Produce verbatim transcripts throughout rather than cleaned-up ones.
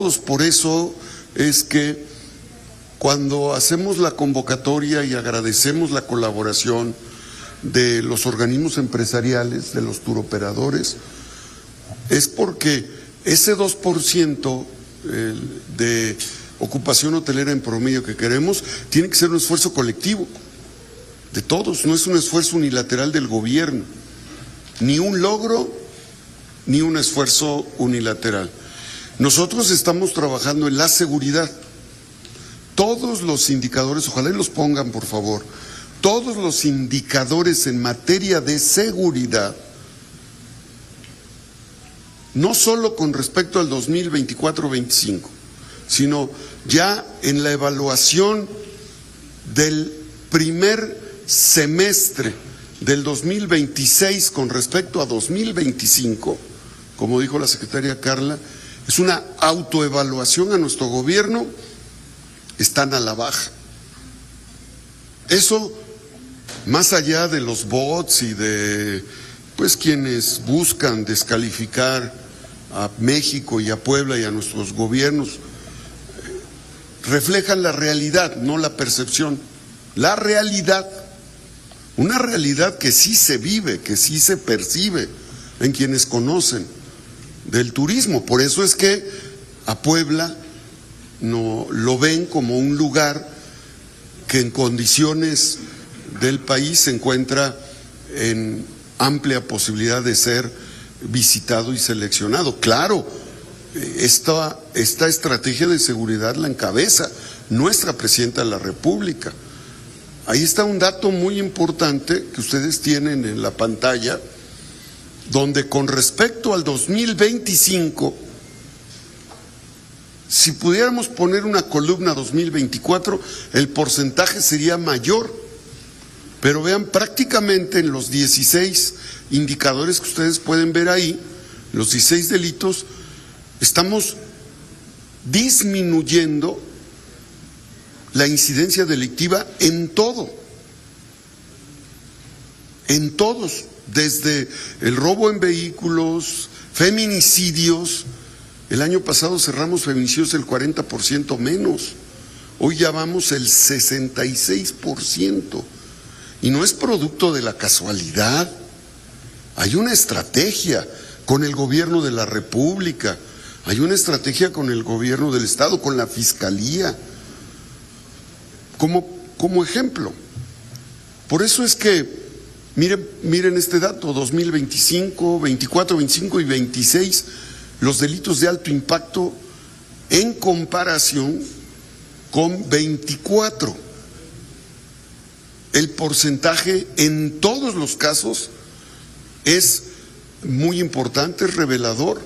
Por eso es que cuando hacemos la convocatoria y agradecemos la colaboración de los organismos empresariales, de los turoperadores, es porque ese dos por ciento de ocupación hotelera en promedio que queremos tiene que ser un esfuerzo colectivo de todos, no es un esfuerzo unilateral del gobierno, ni un logro ni un esfuerzo unilateral. Nosotros estamos trabajando en la seguridad. Todos los indicadores, ojalá y los pongan por favor, todos los indicadores en materia de seguridad, no solo con respecto al dos mil veinticuatro veinticinco, sino ya en la evaluación del primer semestre del dos mil veintiséis con respecto a dos mil veinticinco, como dijo la secretaria Carla, es una autoevaluación a nuestro gobierno, están a la baja. Eso, más allá de los bots y de pues quienes buscan descalificar a México y a Puebla y a nuestros gobiernos, reflejan la realidad, no la percepción. La realidad, una realidad que sí se vive, que sí se percibe en quienes conocen del turismo. Por eso es que a Puebla no lo ven como un lugar que en condiciones del país se encuentra en amplia posibilidad de ser visitado y seleccionado. Claro, esta, esta estrategia de seguridad la encabeza nuestra presidenta de la República. Ahí está un dato muy importante que ustedes tienen en la pantalla, donde con respecto al dos mil veinticinco, si pudiéramos poner una columna dos mil veinticuatro, el porcentaje sería mayor. Pero vean, prácticamente en los dieciséis indicadores que ustedes pueden ver ahí, los dieciséis delitos, estamos disminuyendo la incidencia delictiva en todo, en todos, desde el robo en vehículos, feminicidios. El año pasado cerramos feminicidios el cuarenta por ciento menos, hoy ya vamos el sesenta y seis por ciento. Y no es producto de la casualidad, hay una estrategia con el gobierno de la República, hay una estrategia con el gobierno del Estado, con la Fiscalía, como, como ejemplo. Por eso es que, miren, miren este dato, dos mil veinticinco, veinticuatro, veinticinco y veintiséis, los delitos de alto impacto en comparación con veinticuatro. El porcentaje en todos los casos es muy importante, es revelador.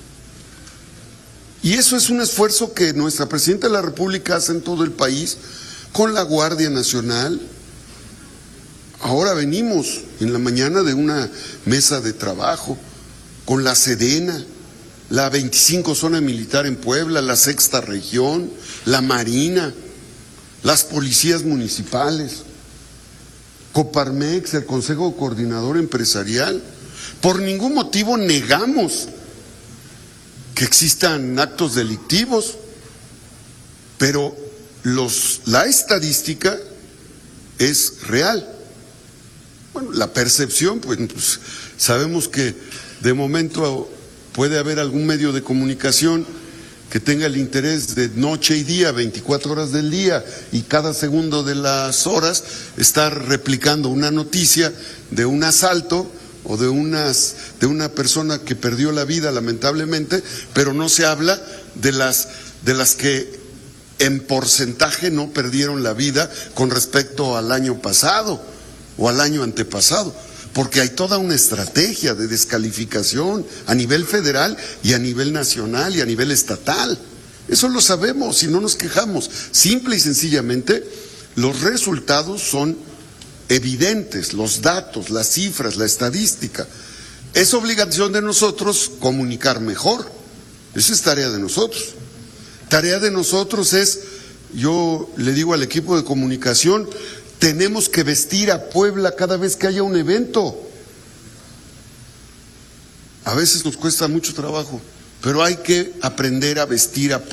Y eso es un esfuerzo que nuestra presidenta de la República hace en todo el país, con la Guardia Nacional. Ahora venimos en la mañana de una mesa de trabajo con la Sedena, la veinticinco Zona Militar en Puebla, la Sexta Región, la Marina, las policías municipales, Coparmex, el Consejo Coordinador Empresarial. Por ningún motivo negamos que existan actos delictivos, pero los, la estadística es real. Bueno, la percepción, pues, pues sabemos que de momento puede haber algún medio de comunicación que tenga el interés de noche y día, veinticuatro horas del día, y cada segundo de las horas estar replicando una noticia de un asalto o de, unas, de una persona que perdió la vida lamentablemente, pero no se habla de las, de las que en porcentaje no perdieron la vida con respecto al año pasado o al año antepasado, porque hay toda una estrategia de descalificación a nivel federal y a nivel nacional y a nivel estatal. Eso lo sabemos y no nos quejamos. Simple y sencillamente, los resultados son evidentes, los datos, las cifras, la estadística. Es obligación de nosotros comunicar mejor. Esa es tarea de nosotros. Tarea de nosotros es, yo le digo al equipo de comunicación, tenemos que vestir a Puebla cada vez que haya un evento. A veces nos cuesta mucho trabajo, pero hay que aprender a vestir a Puebla.